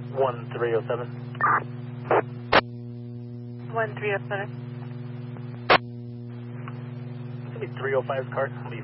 1307. 1307. It's going to be 305's card. I'll be